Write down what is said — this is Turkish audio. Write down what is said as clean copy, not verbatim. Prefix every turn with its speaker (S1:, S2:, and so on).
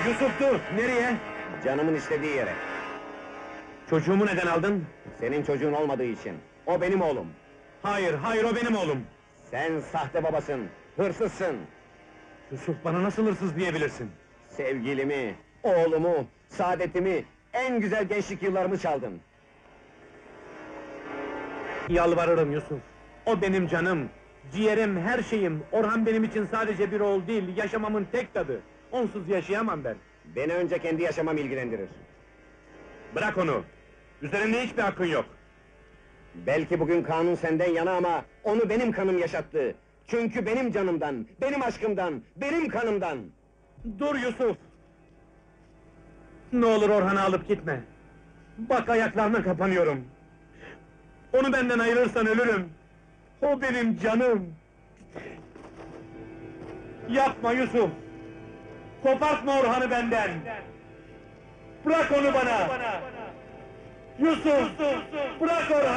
S1: Yusuf dur! Nereye?
S2: Canımın istediği yere.
S1: Çocuğumu neden aldın?
S2: Senin çocuğun olmadığı için. O benim oğlum.
S1: Hayır, hayır o benim oğlum!
S2: Sen sahte babasın, hırsızsın.
S1: Yusuf bana nasıl hırsız diyebilirsin?
S2: Sevgilimi, oğlumu, saadetimi, en güzel gençlik yıllarımı çaldın.
S1: Yalvarırım Yusuf! O benim canım, ciğerim, her şeyim! Orhan benim için sadece bir oğul değil, yaşamamın tek tadı! Onsuz yaşayamam ben!
S2: Beni önce kendi yaşamam ilgilendirir.
S1: Bırak onu! Üzerinde hiçbir hakkın yok!
S2: Belki bugün kanun senden yana ama onu benim kanım yaşattı. Çünkü benim canımdan, benim aşkımdan, benim kanımdan.
S1: Dur Yusuf! Ne olur Orhan'ı alıp gitme! Bak ayaklarına kapanıyorum! Onu benden ayırırsan ölürüm! O benim canım! Yapma Yusuf! Kopartma Orhan'ı benden! Bırak onu bana! Yusuf! Bırak Orhan'ı!